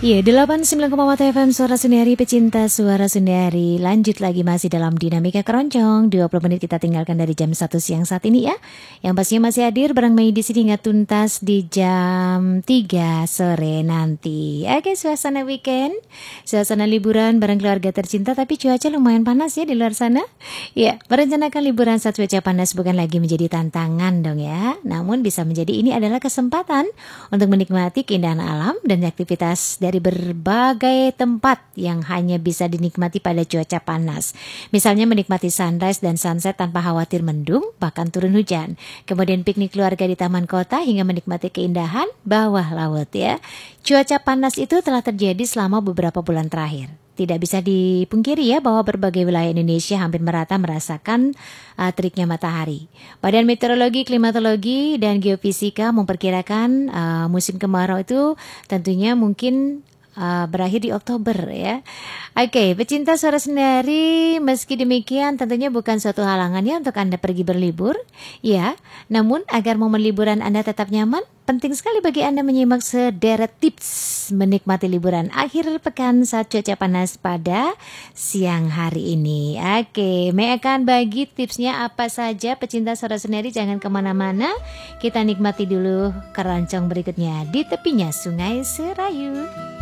Iya, 89,4 FM Suara Sundari, pecinta Suara Sundari. Lanjut lagi masih dalam Dinamika Keroncong. 20 menit kita tinggalkan dari jam 1 siang saat ini ya. Yang pastinya masih hadir bareng Mei di sini hingga tuntas di jam 3 sore nanti. Oke, suasana weekend, suasana liburan bareng keluarga tercinta, tapi cuaca lumayan panas ya di luar sana. Ya, merencanakan liburan saat cuaca panas bukan lagi menjadi tantangan dong ya. Namun bisa menjadi ini adalah kesempatan untuk menikmati keindahan alam dan aktivitas dari berbagai tempat yang hanya bisa dinikmati pada cuaca panas. Misalnya menikmati sunrise dan sunset tanpa khawatir mendung, bahkan turun hujan. Kemudian piknik keluarga di taman kota hingga menikmati keindahan bawah laut ya. Cuaca panas itu telah terjadi selama beberapa bulan terakhir. Tidak bisa dipungkiri ya bahwa berbagai wilayah Indonesia hampir merata merasakan teriknya matahari. Badan Meteorologi, Klimatologi, dan Geofisika memperkirakan musim kemarau itu tentunya mungkin berakhir di Oktober ya. Oke, pecinta Suara Sundari, meski demikian tentunya bukan suatu halangan ya untuk Anda pergi berlibur. Ya, namun agar momen liburan Anda tetap nyaman, penting sekali bagi Anda menyimak sederet tips menikmati liburan akhir pekan saat cuaca panas pada siang hari ini. Oke, Mei akan bagi tipsnya apa saja. Pecinta Suara Sundari, jangan kemana-mana. Kita nikmati dulu keroncong berikutnya di tepinya Sungai Serayu.